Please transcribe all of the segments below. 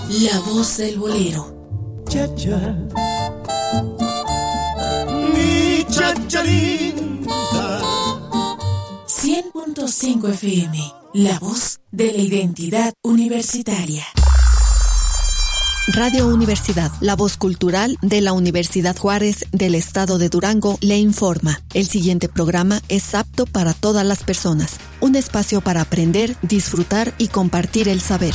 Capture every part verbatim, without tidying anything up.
La voz del bolero. Chacha, mi chacha linda. cien punto cinco F M, la voz de la identidad universitaria. Radio Universidad, la voz cultural de la Universidad Juárez del Estado de Durango, le informa. El siguiente programa es apto para todas las personas. Un espacio para aprender, disfrutar y compartir el saber.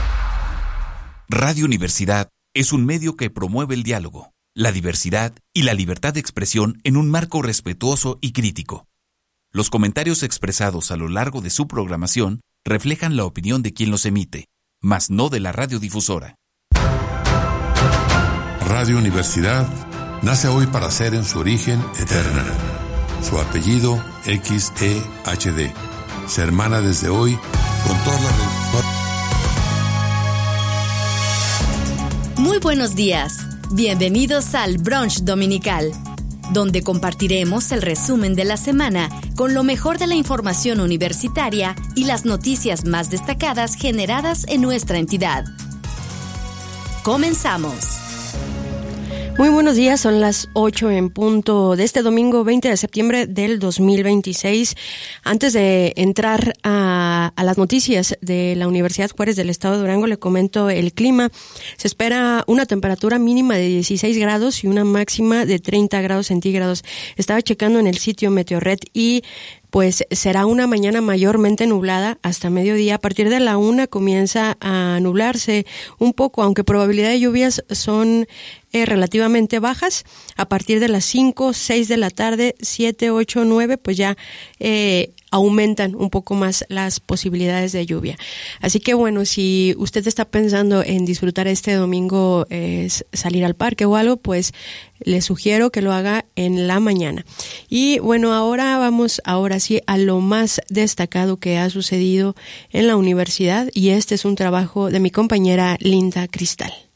Radio Universidad es un medio que promueve el diálogo, la diversidad y la libertad de expresión en un marco respetuoso y crítico. Los comentarios expresados a lo largo de su programación reflejan la opinión de quien los emite, mas no de la radiodifusora. Radio Universidad nace hoy para ser en su origen eterna. Su apellido X E H D. Se hermana desde hoy con todas las... Muy buenos días. Bienvenidos al Brunch Dominical, donde compartiremos el resumen de la semana con lo mejor de la información universitaria y las noticias más destacadas generadas en nuestra entidad. Comenzamos. Muy buenos días, son las ocho en punto de este domingo veinte de septiembre del dos mil veintiséis. Antes de entrar a, a las noticias de la Universidad Juárez del Estado de Durango, le comento el clima. Se espera una temperatura mínima de dieciséis grados y una máxima de treinta grados centígrados. Estaba checando en el sitio Meteorred y pues será una mañana mayormente nublada hasta mediodía. A partir de la una comienza a nublarse un poco, aunque probabilidad de lluvias son eh, relativamente bajas. A partir de las cinco, seis de la tarde, siete, ocho, nueve, pues ya eh, aumentan un poco más las posibilidades de lluvia. Así que bueno, si usted está pensando en disfrutar este domingo, eh, salir al parque o algo, pues le sugiero que lo haga en la mañana. Y bueno, ahora vamos, ahora sí, a lo más destacado que ha sucedido en la universidad, y este es un trabajo de mi compañera Linda Cristal.